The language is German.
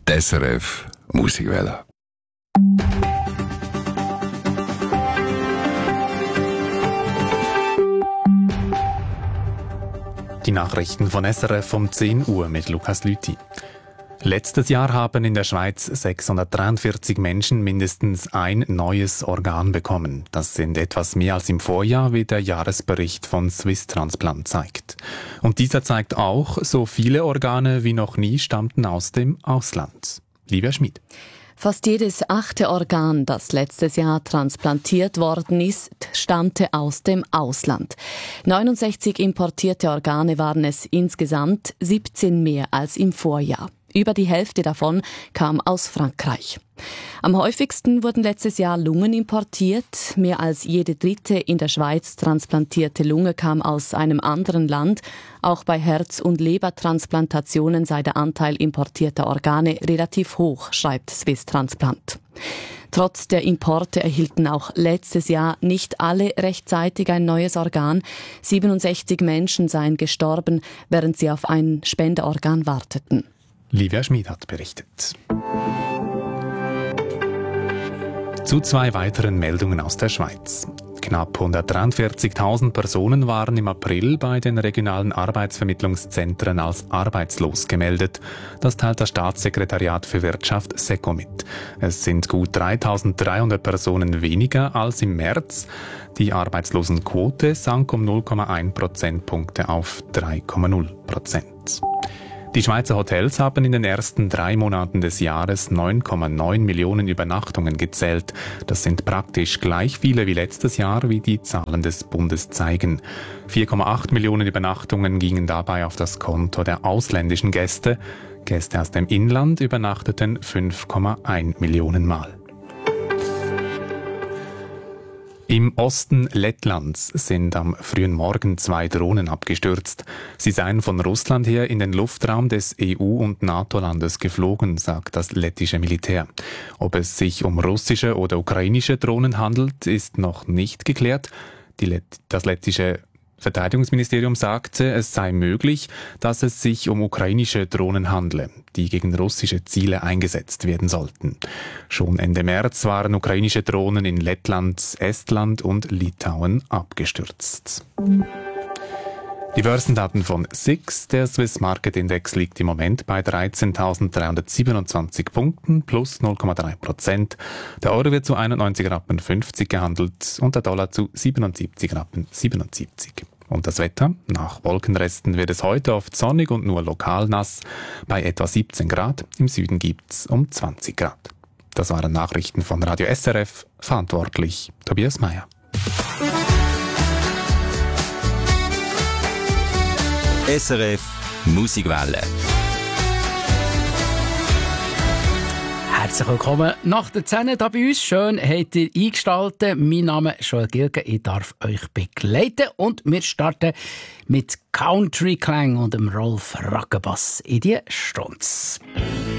die SRF Musikwelle. Die Nachrichten von SRF um 10 Uhr mit Lukas Lüthi. Letztes Jahr haben in der Schweiz 643 Menschen mindestens ein neues Organ bekommen. Das sind etwas mehr als im Vorjahr, wie der Jahresbericht von Swiss Transplant zeigt. Und dieser zeigt auch, so viele Organe wie noch nie stammten aus dem Ausland. Livia Schmid. Fast jedes 8. Organ, das letztes Jahr transplantiert worden ist, stammte aus dem Ausland. 69 importierte Organe waren es insgesamt, 17 mehr als im Vorjahr. Über die Hälfte davon kam aus Frankreich. Am häufigsten wurden letztes Jahr Lungen importiert. Mehr als jede dritte in der Schweiz transplantierte Lunge kam aus einem anderen Land. Auch bei Herz- und Lebertransplantationen sei der Anteil importierter Organe relativ hoch, schreibt Swiss Transplant. Trotz der Importe erhielten auch letztes Jahr nicht alle rechtzeitig ein neues Organ. 67 Menschen seien gestorben, während sie auf ein Spenderorgan warteten. Livia Schmid hat berichtet. Zu 2 weiteren Meldungen aus der Schweiz. Knapp 143.000 Personen waren im April bei den regionalen Arbeitsvermittlungszentren als arbeitslos gemeldet. Das teilt das Staatssekretariat für Wirtschaft SECO mit. Es sind gut 3.300 Personen weniger als im März. Die Arbeitslosenquote sank um 0,1 Prozentpunkte auf 3,0%. Die Schweizer Hotels haben in den ersten 3 Monaten des Jahres 9,9 Millionen Übernachtungen gezählt. Das sind praktisch gleich viele wie letztes Jahr, wie die Zahlen des Bundes zeigen. 4,8 Millionen Übernachtungen gingen dabei auf das Konto der ausländischen Gäste. Gäste aus dem Inland übernachteten 5,1 Millionen Mal. Im Osten Lettlands sind am frühen Morgen 2 Drohnen abgestürzt. Sie seien von Russland her in den Luftraum des EU- und NATO-Landes geflogen, sagt das lettische Militär. Ob es sich um russische oder ukrainische Drohnen handelt, ist noch nicht geklärt. Das lettische Verteidigungsministerium sagte, es sei möglich, dass es sich um ukrainische Drohnen handle, die gegen russische Ziele eingesetzt werden sollten. Schon Ende März waren ukrainische Drohnen in Lettland, Estland und Litauen abgestürzt. Die Börsendaten von SIX, der Swiss Market Index, liegt im Moment bei 13.327 Punkten plus 0,3%. Der Euro wird zu 91,50 Rappen gehandelt und der Dollar zu 77,77 Rappen. Und das Wetter? Nach Wolkenresten wird es heute oft sonnig und nur lokal nass. Bei etwa 17 Grad, im Süden gibt's um 20 Grad. Das waren Nachrichten von Radio SRF, verantwortlich Tobias Meyer. SRF Musikwelle. Herzlich willkommen nach der 10 hier bei uns. Schön habt ihr eingestaltet. Mein Name ist Joel Gilgen. Ich darf euch begleiten. Und wir starten mit Country Klang und dem Rolf Rackenbass in die Stunde.